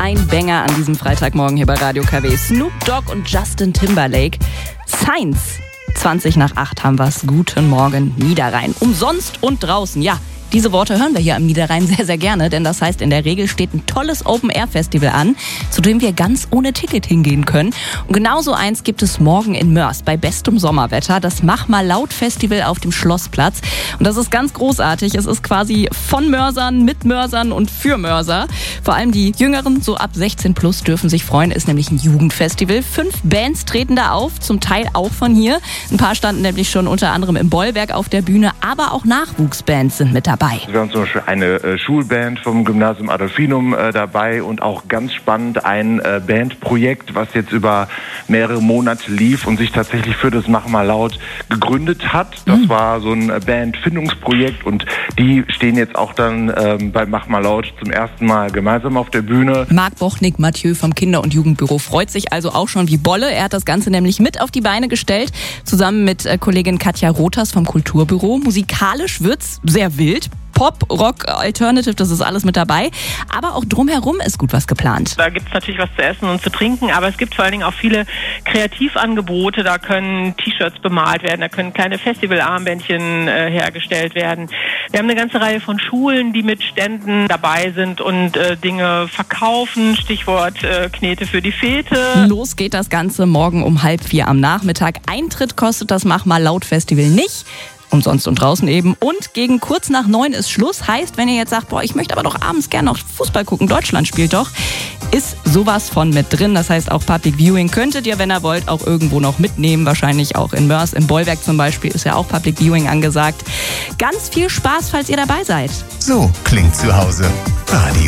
ein Banger an diesem Freitagmorgen hier bei Radio KW. Snoop Dogg und Justin Timberlake. Science. 20:08 haben wir's. Guten Morgen, Niederrhein. Umsonst und draußen, ja. Diese Worte hören wir hier am Niederrhein sehr, sehr gerne, denn das heißt, in der Regel steht ein tolles Open-Air-Festival an, zu dem wir ganz ohne Ticket hingehen können. Und genauso eins gibt es morgen in Mörs bei bestem Sommerwetter, das Mach-mal-laut-Festival auf dem Schlossplatz. Und das ist ganz großartig. Es ist quasi von Mörsern, mit Mörsern und für Mörser. Vor allem die Jüngeren, so ab 16 plus, dürfen sich freuen. Ist nämlich ein Jugendfestival. 5 Bands treten da auf, zum Teil auch von hier. Ein paar standen nämlich schon unter anderem im Bollwerk auf der Bühne, aber auch Nachwuchsbands sind mit dabei. Wir haben zum Beispiel eine Schulband vom Gymnasium Adolfinum dabei und auch ganz spannend ein Bandprojekt, was jetzt über mehrere Monate lief und sich tatsächlich für das Mach mal laut gegründet hat. Das war so ein Bandfindungsprojekt und die stehen jetzt auch dann bei Mach mal laut zum ersten Mal gemeinsam auf der Bühne. Marc Bochnik Mathieu vom Kinder- und Jugendbüro freut sich also auch schon wie Bolle. Er hat das Ganze nämlich mit auf die Beine gestellt, zusammen mit Kollegin Katja Rothers vom Kulturbüro. Musikalisch wird's sehr wild. Pop, Rock, Alternative, das ist alles mit dabei. Aber auch drumherum ist gut was geplant. Da gibt es natürlich was zu essen und zu trinken, aber es gibt vor allen Dingen auch viele Kreativangebote. Da können T-Shirts bemalt werden, da können kleine Festivalarmbändchen hergestellt werden. Wir haben eine ganze Reihe von Schulen, die mit Ständen dabei sind und Dinge verkaufen. Stichwort Knete für die Fete. Los geht das Ganze morgen um 3:30 am Nachmittag. Eintritt kostet das Mach mal laut Festival nicht. Umsonst und draußen eben. Und gegen kurz nach 9 ist Schluss. Heißt, wenn ihr jetzt sagt, ich möchte aber doch abends gerne noch Fußball gucken, Deutschland spielt doch, ist sowas von mit drin. Das heißt, auch Public Viewing könntet ihr, wenn ihr wollt, auch irgendwo noch mitnehmen. Wahrscheinlich auch in Mörs, im Bollwerk zum Beispiel, ist ja auch Public Viewing angesagt. Ganz viel Spaß, falls ihr dabei seid. So klingt zu Hause. Radio